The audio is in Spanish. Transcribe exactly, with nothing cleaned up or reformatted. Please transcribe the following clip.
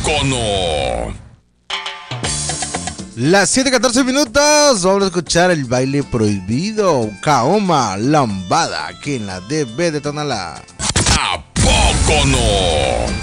poco no? Las siete catorce minutos, vamos a escuchar el baile prohibido, Kaoma Lambada, aquí en la D B de Tonalá. ¿A poco no?